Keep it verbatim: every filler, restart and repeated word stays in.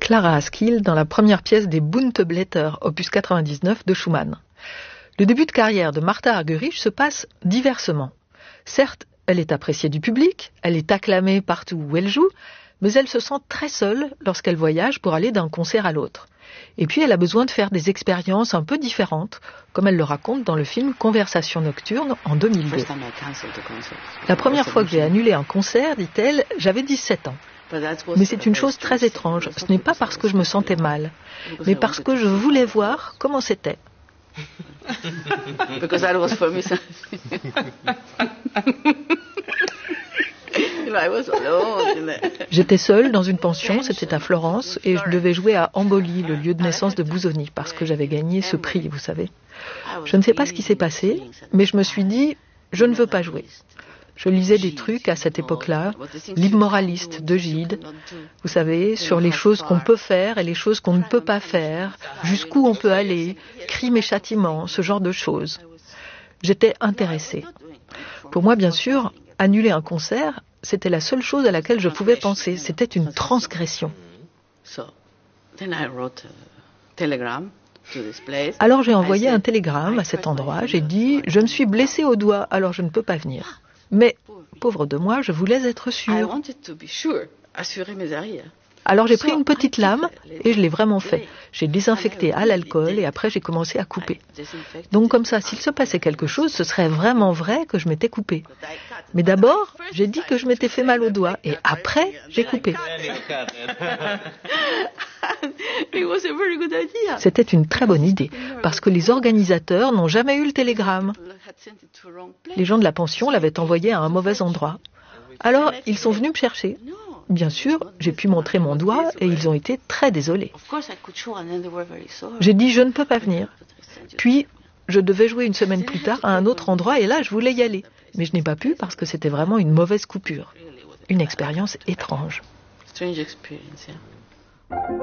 Clara Askill dans la première pièce des Bunte Blätter, opus quatre-vingt-dix-neuf de Schumann. Le début de carrière de Martha Argerich se passe diversement. Certes, elle est appréciée du public, elle est acclamée partout où elle joue, mais elle se sent très seule lorsqu'elle voyage pour aller d'un concert à l'autre. Et puis elle a besoin de faire des expériences un peu différentes, comme elle le raconte dans le film Conversation nocturne en deux mille deux. La première fois que j'ai annulé un concert, dit-elle, j'avais dix-sept ans. Mais c'est une chose très étrange. Ce n'est pas parce que je me sentais mal, mais parce que je voulais voir comment c'était. J'étais seule dans une pension, c'était à Florence, et je devais jouer à Amboli, le lieu de naissance de Busoni, parce que j'avais gagné ce prix, vous savez. Je ne sais pas ce qui s'est passé, mais je me suis dit, je ne veux pas jouer. Je lisais des trucs à cette époque-là, livres moralistes de Gide, vous savez, sur les choses qu'on peut faire et les choses qu'on ne peut pas faire, jusqu'où on peut aller, crimes et châtiments, ce genre de choses. J'étais intéressée. Pour moi, bien sûr, annuler un concert, c'était la seule chose à laquelle je pouvais penser. C'était une transgression. Alors j'ai envoyé un télégramme à cet endroit. J'ai dit, je me suis blessée au doigt, alors je ne peux pas venir. Mais, pauvre de moi, je voulais être sûre. Alors j'ai pris une petite lame et je l'ai vraiment fait. J'ai désinfecté à l'alcool et après j'ai commencé à couper. Donc comme ça, s'il se passait quelque chose, ce serait vraiment vrai que je m'étais coupée. Mais d'abord, j'ai dit que je m'étais fait mal au doigt et après, j'ai coupé. C'était une très bonne idée parce que les organisateurs n'ont jamais eu le télégramme. Les gens de la pension l'avaient envoyé à un mauvais endroit. Alors, ils sont venus me chercher. Bien sûr, j'ai pu montrer mon doigt et ils ont été très désolés. J'ai dit je ne peux pas venir. Puis, je devais jouer une semaine plus tard à un autre endroit et là, je voulais y aller. Mais je n'ai pas pu parce que c'était vraiment une mauvaise coupure. Une expérience étrange.